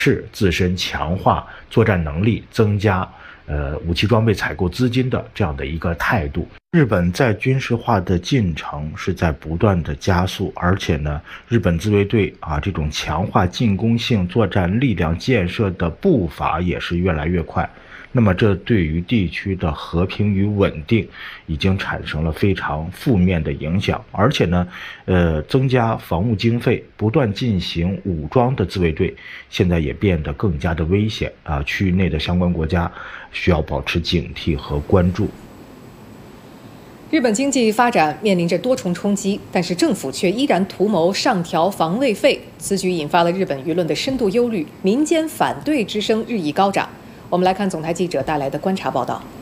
是自身强化作战能力，增加武器装备采购资金的这样的一个态度。日本在军事化的进程是在不断的加速，而且呢，日本自卫队这种强化进攻性作战力量建设的步伐也是越来越快。那么这对于地区的和平与稳定已经产生了非常负面的影响，而且呢，增加防务经费，不断进行武装的自卫队，现在也变得更加的危险区域内的相关国家需要保持警惕和关注。 日本经济发展面临着多重冲击，但是政府却依然图谋上调防卫费，此举引发了日本舆论的深度忧虑，民间反对之声日益高涨。我们来看总台记者带来的观察报道。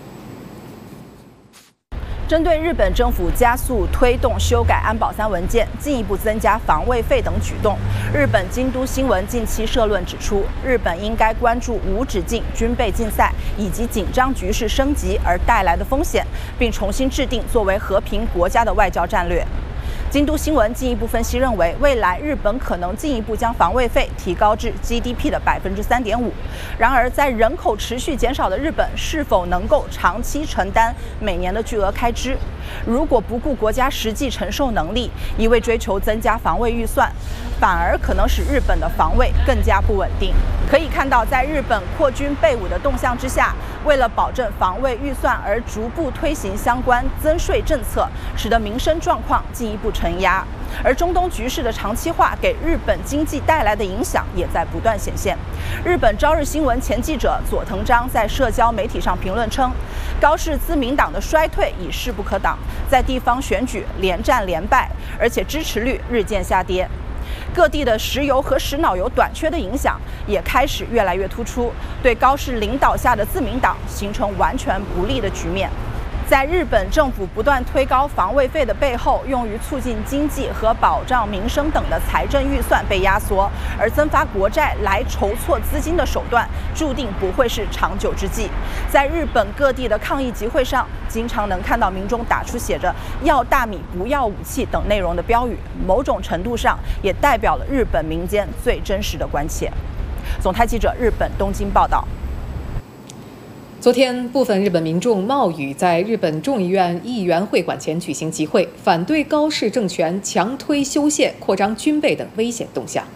针对日本政府加速推动修改安保3文件，进一步增加防卫费等举动，日本京都新闻近期社论指出，日本应该关注无止境军备竞赛以及紧张局势升级而带来的风险，并重新制定作为和平国家的外交战略。京都新闻进一步分析认为，未来日本可能进一步将防卫费提高至 GDP 的3.5%。然而，在人口持续减少的日本，是否能够长期承担每年的巨额开支？如果不顾国家实际承受能力，一味追求增加防卫预算，反而可能使日本的防卫更加不稳定。可以看到，在日本扩军备武的动向之下，为了保证防卫预算而逐步推行相关增税政策，使得民生状况进一步承压。而中东局势的长期化给日本经济带来的影响也在不断显现。日本朝日新闻前记者佐藤章在社交媒体上评论称，高市自民党的衰退已势不可挡，在地方选举连战连败，而且支持率日渐下跌。各地的石油和石脑油短缺的影响也开始越来越突出，对高市领导下的自民党形成完全不利的局面。在日本政府不断推高防卫费的背后，用于促进经济和保障民生等的财政预算被压缩，而增发国债来筹措资金的手段，注定不会是长久之计。在日本各地的抗议集会上，经常能看到民众打出写着“要大米不要武器”等内容的标语，某种程度上也代表了日本民间最真实的关切。总台记者日本东京报道。 昨天，部分日本民众冒雨在日本众议院议员会馆前举行集会，反对高市政权强推修宪、扩张军备等危险动向。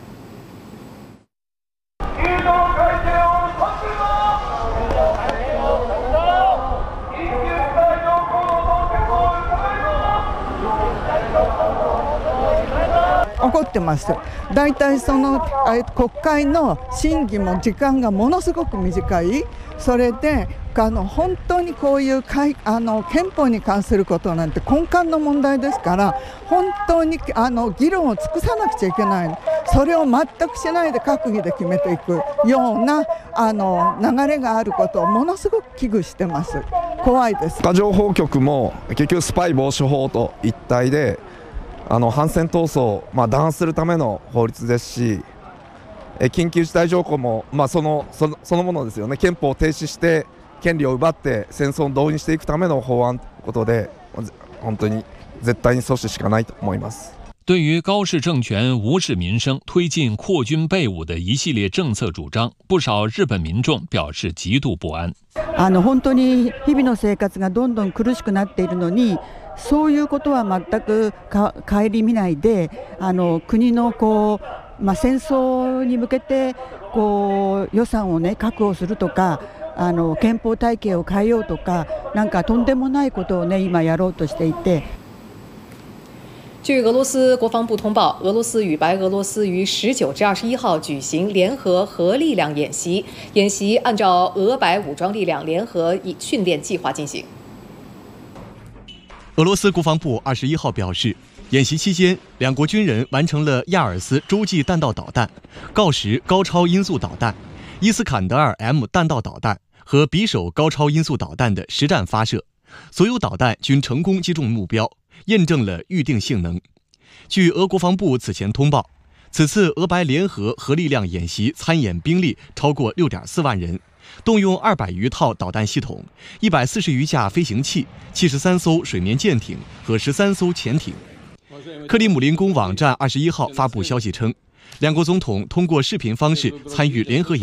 怒ってます。だいたいその国会の審議も時間がものすごく短い。それで本当にこういう憲法に関することなんて根幹の問題ですから、本当に議論を尽くさなくちゃいけない。それを全くしないで閣議で決めていくような流れがあることをものすごく危惧してます。怖いです。 情報局も結局スパイ防止法と一体で反戦闘争を弾圧するための法律ですし、緊急事態条項も、そのものですよね。憲法を停止して権利を奪って戦争を導入していくための法案ということで、本当に絶対に阻止しかないと思います。 对于高市政权无视民生、推进扩军备武的一系列政策主張，不少日本民众表示極度不安。 本当に日々の生活がどんどん苦しくなっているのに、そういうことは全く顧みないで、国の戦争に向けて予算を確保するとか、憲法体系を変えようとか、なんかとんでもないことを今やろうとしていて。 据俄罗斯国防部通报，俄罗斯与白俄罗斯于19至21号举行联合核力量演习，演习按照俄白武装力量联合训练计划进行。 俄罗斯国防部21号表示，演习期间，两国军人完成了亚尔斯洲际弹道导弹、锆石高超音速导弹、伊斯坎德尔 M 弹道导弹和匕首高超音速导弹的实战发射，所有导弹均成功击中目标，验证了预定性能。据俄国防部此前通报，此次俄白联合核力量演习参演兵力超过 6.4 万人，动用200余套导弹系统、140余架飞行器、73艘水面舰艇和13艘潜艇。克里姆林宫网站21号发布消息称， 两国总统通过视频方式参与联合演